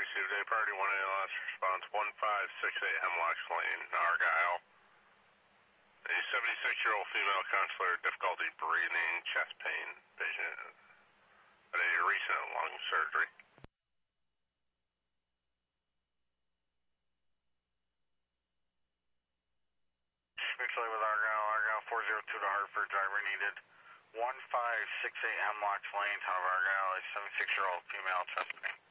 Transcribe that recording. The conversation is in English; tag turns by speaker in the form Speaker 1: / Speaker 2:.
Speaker 1: received a priority 1 ALS response 1568 Hemlocks Lane, Argyle. A 76-year-old female counselor, difficulty breathing, chest pain, patient at a recent lung surgery.
Speaker 2: Mutually with Argyle 402 to Hartford, driver needed 1568 Hemlocks Lane, town of Argyle, a 76-year-old female, chest pain.